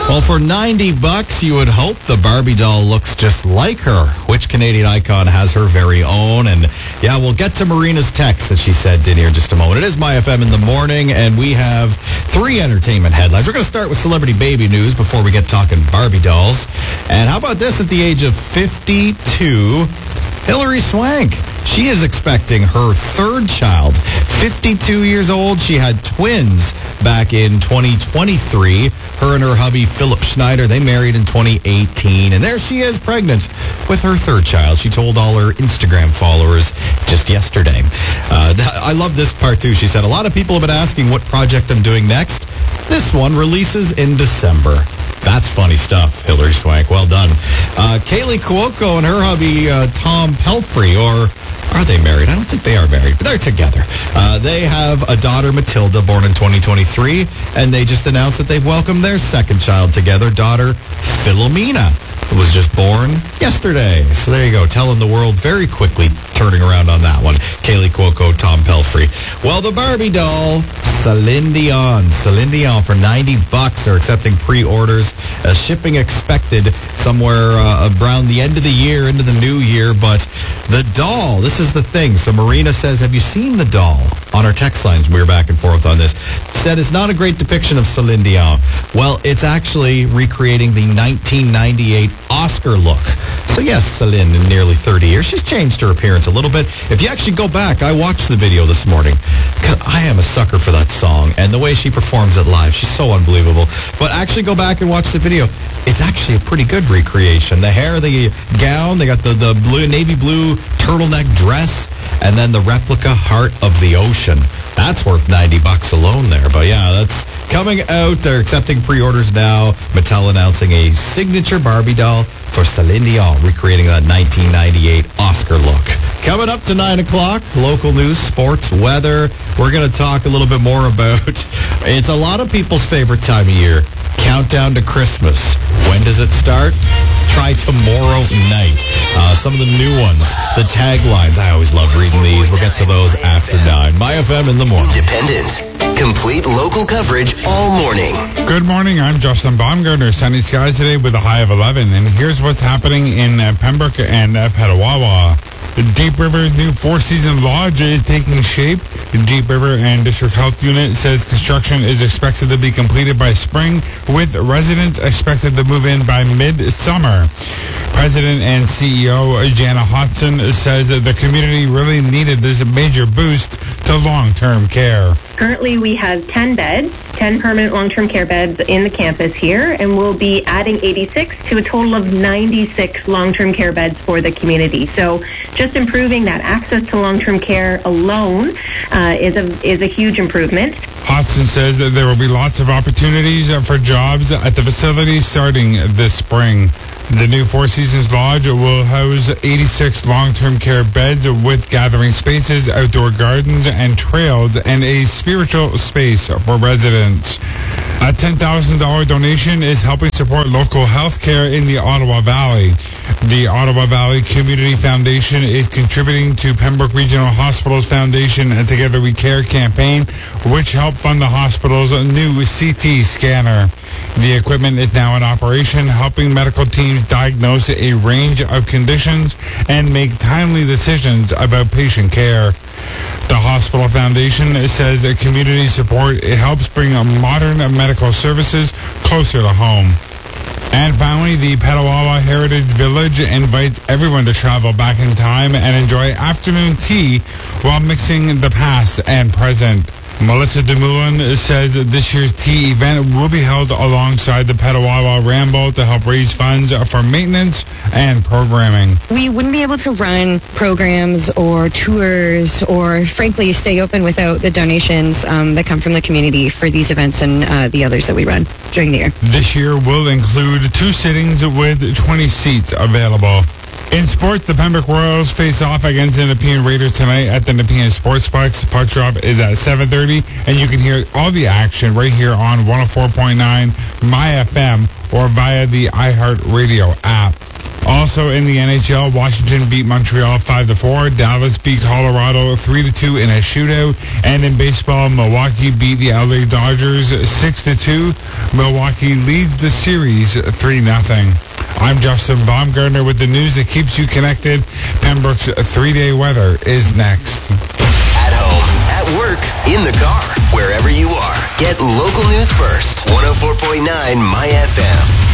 Well, for $90, you would hope the Barbie doll looks just like her. Which Canadian icon has her very own? And yeah, we'll get to Marina's text that she said in here in just a moment. It is My FM in the morning, and we have 3 entertainment headlines. We're going to start with celebrity baby news before we get talking Barbie dolls. And how about this? At the age of 52, Hilary Swank. She is expecting her 3rd child. 52 years old. She had twins back in 2023. Her and her hubby, Philip Schneider, they married in 2018. And there she is, pregnant with her 3rd child. She told all her Instagram followers just yesterday. I love this part, too. She said, a lot of people have been asking what project I'm doing next. This one releases in December. That's funny stuff, Hilary Swank. Well done. Kaylee Cuoco and her hubby, Tom Pelfrey, or are they married? I don't think they are married, but they're together. They have a daughter, Matilda, born in 2023, and they just announced that they've welcomed their 2nd child together, daughter Philomena, who was just born yesterday. So there you go, telling the world very quickly, turning around on that one. Kaylee Cuoco, Tom Pelfrey. Well, the Barbie doll, Celine Dion for $90 are accepting pre-orders. Shipping expected somewhere around the end of the year, into the new year. But the doll, this is the thing. So Marina says, have you seen the doll? On our text lines, we were back and forth on this. Said it's not a great depiction of Celine Dion. Well, it's actually recreating the 1998 Oscar look. So yes, Celine, in nearly 30 years, she's changed her appearance a little bit. If you actually go back, I watched the video this morning, because I am a sucker for that song, and the way she performs it live, she's so unbelievable. But actually go back and watch the video. It's actually a pretty good recreation. The hair, the gown, they got the blue, navy blue turtleneck dress, and then the replica Heart of the Ocean. That's worth $90 alone there. But yeah, that's coming out. They're accepting pre-orders now. Mattel announcing a signature Barbie doll for Celine Dion, recreating that 1998 Oscar look. Coming up to 9 o'clock, local news, sports, weather. We're going to talk a little bit more about, it's a lot of people's favorite time of year, countdown to Christmas. When does it start? Try tomorrow night. Some of the new ones, the taglines. I always love reading these. We'll get to those after 9. My FM in the morning. Independent. Complete local coverage all morning. Good morning. I'm Justin Baumgartner. Sunny skies today with a high of 11. And here's what's happening in Pembroke and Petawawa. The Deep River new 4-season lodge is taking shape. The Deep River and District Health Unit says construction is expected to be completed by spring, with residents expected to move in by mid-summer. President and CEO Jana Hodson says that the community really needed this major boost to long-term care. Currently, we have 10 beds, 10 permanent long-term care beds in the campus here, and we'll be adding 86 to a total of 96 long-term care beds for the community. So just improving that access to long-term care alone is a huge improvement. Hodson says that there will be lots of opportunities for jobs at the facility starting this spring. The new 4 Seasons Lodge will house 86 long-term care beds with gathering spaces, outdoor gardens, and trails, and a spiritual space for residents. A $10,000 donation is helping support local health care in the Ottawa Valley. The Ottawa Valley Community Foundation is contributing to Pembroke Regional Hospitals Foundation and Together We Care campaign, which helped fund the hospital's new CT scanner. The equipment is now in operation, helping medical teams diagnose a range of conditions and make timely decisions about patient care. The Hospital Foundation says that community support helps bring modern medical services closer to home. And finally, the Petawawa Heritage Village invites everyone to travel back in time and enjoy afternoon tea while mixing the past and present. Melissa DeMullen says that this year's tea event will be held alongside the Petawawa Ramble to help raise funds for maintenance and programming. We wouldn't be able to run programs or tours or, frankly, stay open without the donations that come from the community for these events and the others that we run during the year. This year will include 2 sittings with 20 seats available. In sports, the Pembroke Royals face off against the Nepean Raiders tonight at the Nepean Sportsplex. Puck drop is at 7:30, and you can hear all the action right here on 104.9 My FM or via the iHeartRadio app. Also in the NHL, Washington beat Montreal 5-4. Dallas beat Colorado 3-2 in a shootout. And in baseball, Milwaukee beat the LA Dodgers 6-2. Milwaukee leads the series 3-0. I'm Justin Baumgartner with the news that keeps you connected. Pembroke's 3-day weather is next. At home, at work, in the car, wherever you are. Get local news first. 104.9 My FM.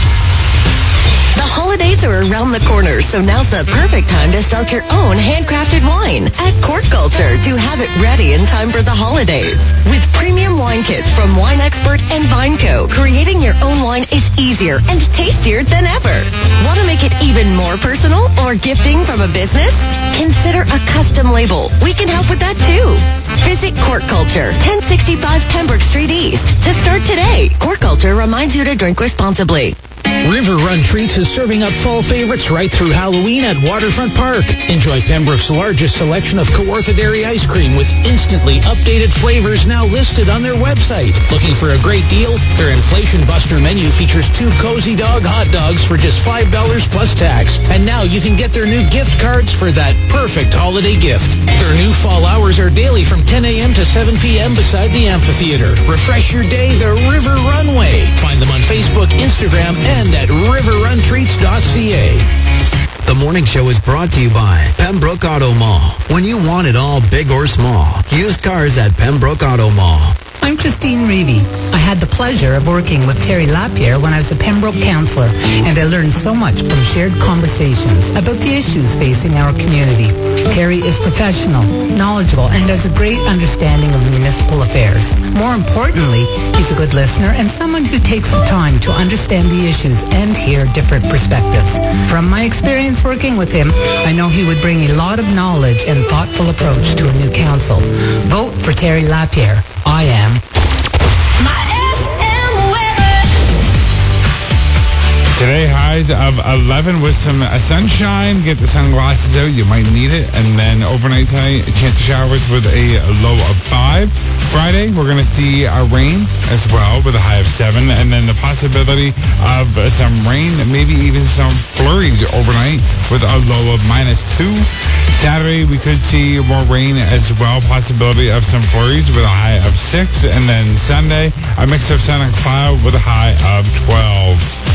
The holidays are around the corner, so now's the perfect time to start your own handcrafted wine at Court Culture to have it ready in time for the holidays. With premium wine kits from Wine Expert and VineCo, creating your own wine is easier and tastier than ever. Want to make it even more personal or gifting from a business? Consider a custom label. We can help with that too. Visit Court Culture, 1065 Pembroke Street East to start today. Court Culture reminds you to drink responsibly. River Run Treats is serving up fall favorites right through Halloween at Waterfront Park. Enjoy Pembroke's largest selection of Kawartha Dairy ice cream with instantly updated flavors now listed on their website. Looking for a great deal? Their Inflation Buster menu features 2 Cozy Dog hot dogs for just $5 plus tax. And now you can get their new gift cards for that perfect holiday gift. Their new fall hours are daily from 10 a.m. to 7 p.m. beside the amphitheater. Refresh your day the River Runway. Find them on Facebook, Instagram, and at riverruntreats.ca. The morning show is brought to you by Pembroke Auto Mall. When you want it all, big or small, used cars at Pembroke Auto Mall. I'm Christine Reevy. I had the pleasure of working with Terry Lapierre when I was a Pembroke councillor, and I learned so much from shared conversations about the issues facing our community. Terry is professional, knowledgeable, and has a great understanding of municipal affairs. More importantly, he's a good listener and someone who takes the time to understand the issues and hear different perspectives. From my experience working with him, I know he would bring a lot of knowledge and thoughtful approach to a new council. Vote for Terry Lapierre. I am. Today, highs of 11 with some sunshine. Get the sunglasses out. You might need it. And then overnight tonight, a chance of showers with a low of 5. Friday, we're going to see rain as well with a high of 7. And then the possibility of some rain, maybe even some flurries overnight with a low of -2. Saturday, we could see more rain as well. Possibility of some flurries with a high of 6. And then Sunday, a mix of sun and cloud with a high of 12.